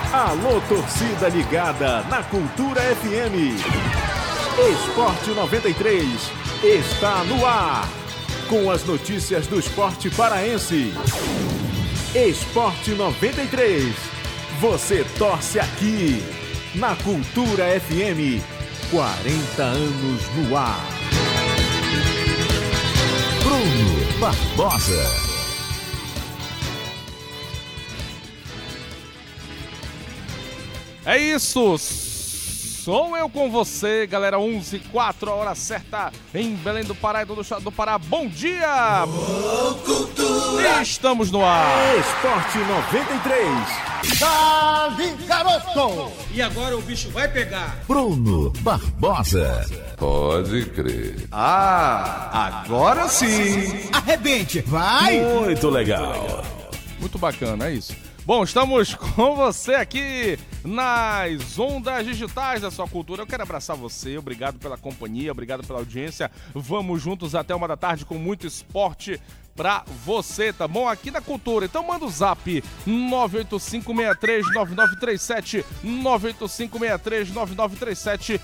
Alô, torcida ligada na Cultura FM. Esporte 93 está no ar, com as notícias do esporte paraense. Esporte 93, você torce aqui, na Cultura FM, 40 anos no ar. Bruno Barbosa. É isso, sou eu com você, galera. 11h04, a hora certa em Belém do Pará e todo o estado do Pará. Bom dia! Estamos no ar. Esporte 93. Dali, garoto! E agora o bicho vai pegar. Bruno Barbosa. Pode crer. Agora sim! Arrebente, vai! Muito legal. Muito bacana, é isso. Bom, estamos com você aqui nas ondas digitais da sua cultura. Eu quero abraçar você, obrigado pela companhia, obrigado pela audiência. Vamos juntos até 1 da tarde com muito esporte pra você, tá bom? Aqui na Cultura. Então manda o zap 985639937, 985639937,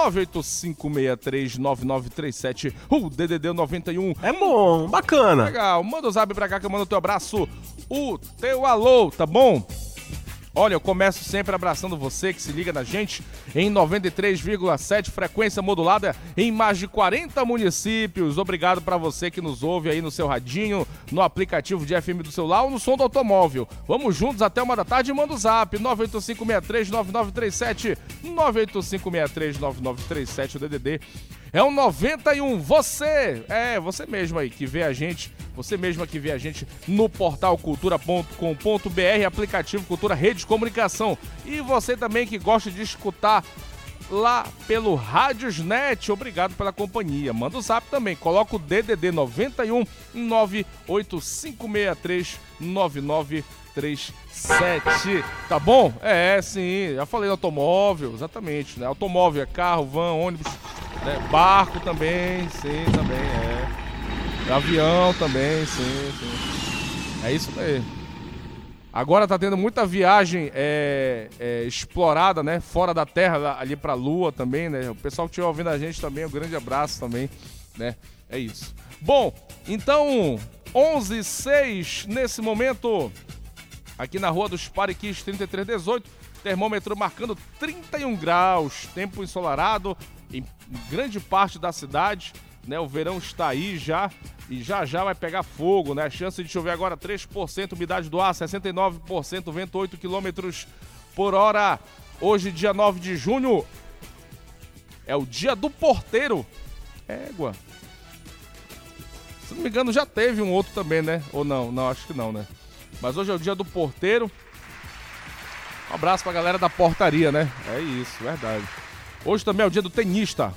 985639937, o DDD 91. É bom, bacana. Legal, manda o zap pra cá que eu mando o teu abraço, o teu alô, tá bom? Olha, eu começo sempre abraçando você que se liga na gente em 93,7 frequência modulada em mais de 40 municípios. Obrigado pra você que nos ouve aí no seu radinho, no aplicativo de FM do celular ou no som do automóvel. Vamos juntos até 1 da tarde e manda o zap 985639937, 985639937, o DDD. É o 91, você mesmo aí que vê a gente, você mesma que vê a gente no portal cultura.com.br, aplicativo Cultura Rede de Comunicação. E você também que gosta de escutar lá pelo Rádiosnet, obrigado pela companhia. Manda o zap também, coloca o DDD 91 98563 9937, tá bom? É, sim, já falei do automóvel, exatamente, né? Automóvel é carro, van, ônibus, né? Barco também, sim, também, avião também, sim. É isso mesmo. Agora tá tendo muita viagem explorada, né? Fora da Terra, ali pra Lua também, né? O pessoal que estiver ouvindo a gente também, um grande abraço também, né? É isso. Bom, então, 11h06 nesse momento, aqui na Rua dos Pariquis, 3318, termômetro marcando 31 graus, tempo ensolarado em grande parte da cidade, né? O verão está aí já e já vai pegar fogo, né? A chance de chover agora 3%, umidade do ar 69%, vento 8 km por hora. Hoje, dia 9 de junho, é o dia do porteiro. Égua. Se não me engano, já teve um outro também, né? Ou não? Não, acho que não, né? Mas hoje é o dia do porteiro. Um abraço pra galera da portaria, né? É isso, verdade. Hoje também é o dia do tenista.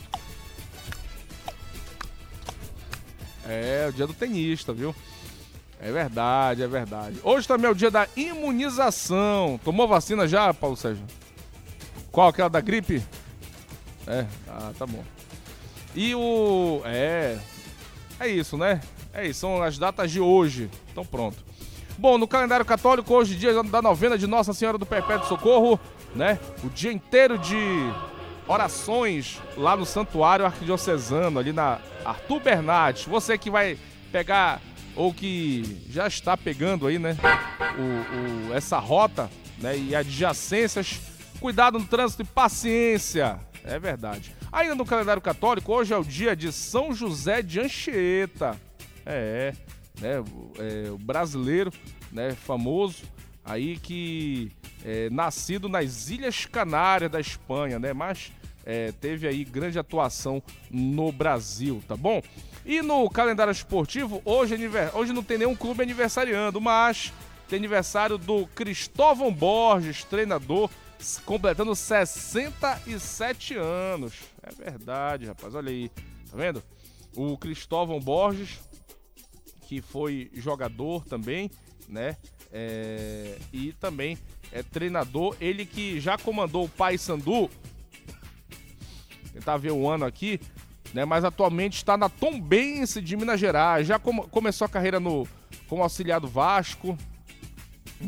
É o dia do tenista, viu? É verdade, é verdade. Hoje também é o dia da imunização. Tomou vacina já, Paulo Sérgio? Qual? Aquela da gripe? Tá bom. E o... É isso, né? É isso, são as datas de hoje. Então pronto. Bom, no calendário católico, hoje dia da novena de Nossa Senhora do Perpétuo Socorro, né? O dia inteiro de orações lá no Santuário Arquidiocesano, ali na Arthur Bernardes. Você que vai pegar, ou que já está pegando aí, né? Essa rota, né? E adjacências, cuidado no trânsito e paciência. É verdade. Ainda no calendário católico, hoje é o dia de São José de Anchieta. Né, o brasileiro, né, famoso, aí que nascido nas Ilhas Canárias da Espanha, né, mas teve aí grande atuação no Brasil, tá bom? E no calendário esportivo, hoje não tem nenhum clube aniversariando, mas tem aniversário do Cristóvão Borges, treinador, completando 67 anos. É verdade, rapaz, olha aí, tá vendo? O Cristóvão Borges, que foi jogador também, né? E também é treinador, ele que já comandou o Paysandu, tentar ver o ano aqui, né? Mas atualmente está na Tombense de Minas Gerais, já começou a carreira como auxiliar do Vasco, né?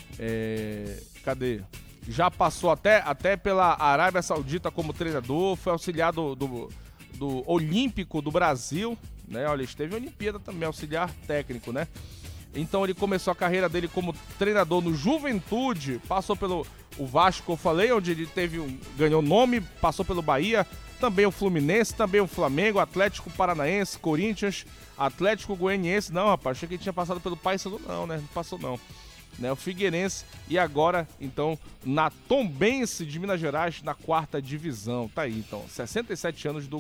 Cadê? Já passou até pela Arábia Saudita como treinador, foi auxiliar do Olímpico do Brasil, né? Olha, esteve em Olimpíada também, auxiliar técnico, né? Então ele começou a carreira dele como treinador no Juventude, passou pelo o Vasco, eu falei, onde ele ganhou nome, passou pelo Bahia, também o Fluminense, também o Flamengo, Atlético Paranaense, Corinthians, Atlético Goianiense. Não, rapaz, achei que ele tinha passado pelo Paysandu, não, né? Não passou não. Né, o Figueirense e agora, então, na Tombense de Minas Gerais, na 4ª divisão. Tá aí, então, 67 anos do